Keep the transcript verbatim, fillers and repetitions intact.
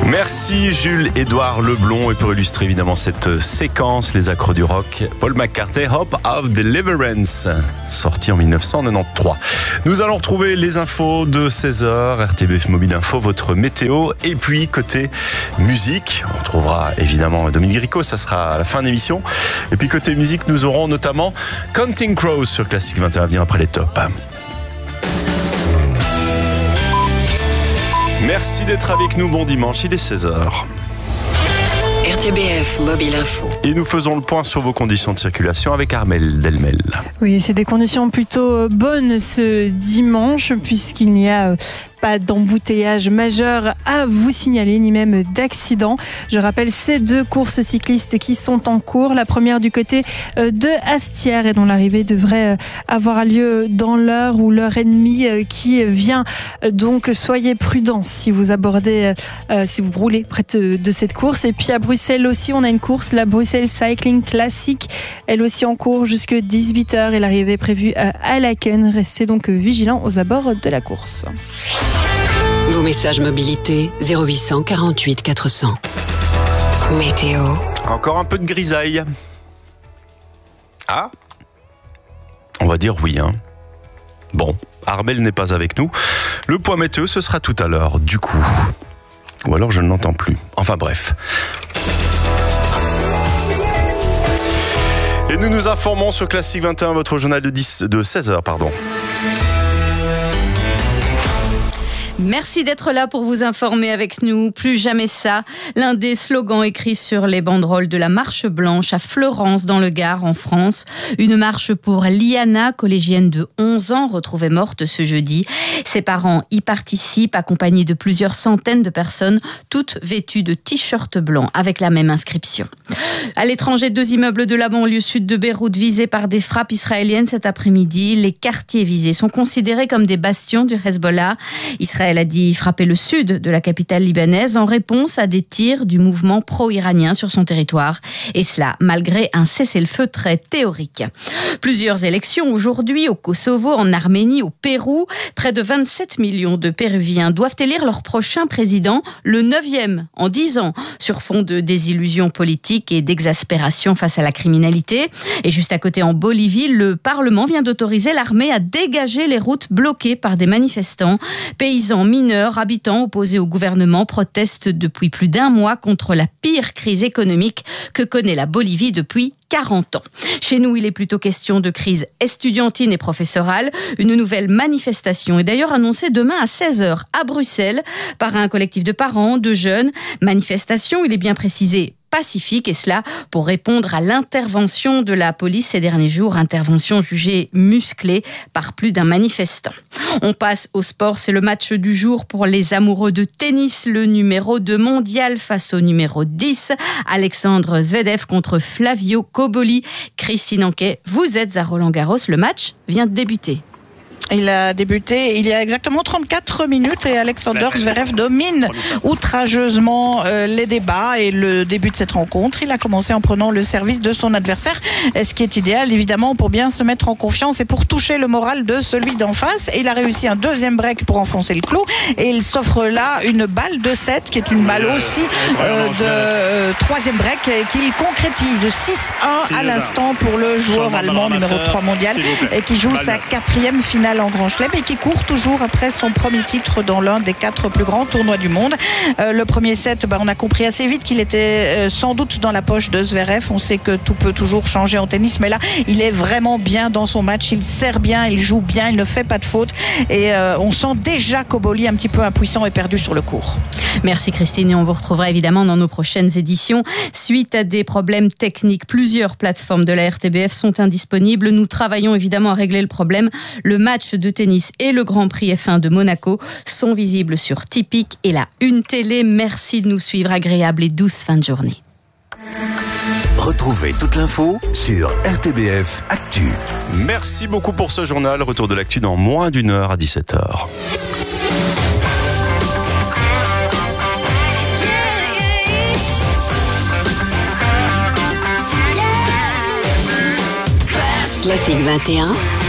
Merci Jules-Édouard Leblond. Et pour illustrer évidemment cette séquence, les accros du rock, Paul McCartney, Hope of Deliverance, sorti en mille neuf cent quatre-vingt-treize. Nous allons retrouver les infos de seize heures, R T B F Mobile Info, votre météo. Et puis côté musique, on retrouvera évidemment Dominique Rico, ça sera à la fin de l'émission. Et puis côté musique, nous aurons notamment Counting Crows sur Classique vingt et un à venir après les tops. Merci d'être avec nous, bon dimanche, il est seize heures. R T B F Mobile Info. Et nous faisons le point sur vos conditions de circulation avec Armelle Delmel. Oui, c'est des conditions plutôt bonnes ce dimanche puisqu'il n'y a pas d'embouteillage majeur à vous signaler, ni même d'accident. Je rappelle ces deux courses cyclistes qui sont en cours. La première du côté de Astières et dont l'arrivée devrait avoir lieu dans l'heure ou l'heure et demie qui vient. Donc soyez prudents si vous abordez, euh, si vous roulez près de, de cette course. Et puis à Bruxelles aussi, on a une course, la Bruxelles Cycling Classic, elle aussi en cours jusqu'à dix-huit heures et l'arrivée est prévue à Laken. Restez donc vigilants aux abords de la course. Vos messages mobilité zéro huit cent quarante-huit quatre cents. Météo. Encore un peu de grisaille. Ah, on va dire oui, hein. Bon, Armelle n'est pas avec nous. Le point météo, ce sera tout à l'heure, du coup. Ou alors je ne l'entends plus. Enfin bref. Et nous nous informons sur Classique vingt et un, votre journal de, dix, de seize heures, pardon. Merci d'être là pour vous informer avec nous. Plus jamais ça, l'un des slogans écrits sur les banderoles de la Marche Blanche à Fleurance dans le Gard en France. Une marche pour Liana, collégienne de onze ans, retrouvée morte ce jeudi. Ses parents y participent, accompagnés de plusieurs centaines de personnes, toutes vêtues de t-shirts blancs avec la même inscription. À l'étranger, deux immeubles de la banlieue sud de Beyrouth visés par des frappes israéliennes cet après-midi. Les quartiers visés sont considérés comme des bastions du Hezbollah. Israël a dit frapper le sud de la capitale libanaise en réponse à des tirs du mouvement pro-iranien sur son territoire. Et cela malgré un cessez-le-feu très théorique. Plusieurs élections aujourd'hui au Kosovo, en Arménie, au Pérou. Près de vingt-sept millions de Péruviens doivent élire leur prochain président, le neuvième en dix ans, sur fond de désillusion politique et d'exaspération face à la criminalité. Et juste à côté, en Bolivie, le Parlement vient d'autoriser l'armée à dégager les routes bloquées par des manifestants. Paysans, mineurs, habitants opposés au gouvernement protestent depuis plus d'un mois contre la pire crise économique que connaît la Bolivie depuis quarante ans. Chez nous, il est plutôt question de crise estudiantine et professorale. Une nouvelle manifestation est d'ailleurs annoncée demain à seize heures à Bruxelles par un collectif de parents, de jeunes. Manifestation, il est bien précisé, pacifique, et cela pour répondre à l'intervention de la police ces derniers jours, intervention jugée musclée par plus d'un manifestant. On passe au sport, c'est le match du jour pour les amoureux de tennis, le numéro deux mondial face au numéro dix, Alexandre Zverev contre Flavio Cobolli. Christine Anquet, vous êtes à Roland-Garros, le match vient de débuter. Il a débuté il y a exactement trente-quatre minutes et Alexander Zverev domine outrageusement euh, les débats et le début de cette rencontre. Il a commencé en prenant le service de son adversaire, ce qui est idéal évidemment pour bien se mettre en confiance et pour toucher le moral de celui d'en face. Et il a réussi un deuxième break pour enfoncer le clou et il s'offre là une balle de sept qui est une balle aussi euh, de euh, troisième break qu'il concrétise. six un à l'instant pour le joueur allemand numéro trois mondial et qui joue sa quatrième finale en Grand Chelem et qui court toujours après son premier titre dans l'un des quatre plus grands tournois du monde. Euh, le premier set, bah, on a compris assez vite qu'il était euh, sans doute dans la poche de Zverev. On sait que tout peut toujours changer en tennis, mais là, il est vraiment bien dans son match. Il sert bien, il joue bien, il ne fait pas de faute. Et euh, on sent déjà Cobolli un petit peu impuissant et perdu sur le court. Merci Christine, et on vous retrouvera évidemment dans nos prochaines éditions. Suite à des problèmes techniques, plusieurs plateformes de la R T B F sont indisponibles. Nous travaillons évidemment à régler le problème. Le match de tennis et le Grand Prix F un de Monaco sont visibles sur Tipeee et la Une Télé. Merci de nous suivre. Agréable et douce fin de journée. Retrouvez toute l'info sur R T B F Actu. Merci beaucoup pour ce journal. Retour de l'actu dans moins d'une heure à dix-sept heures. Classique vingt et un,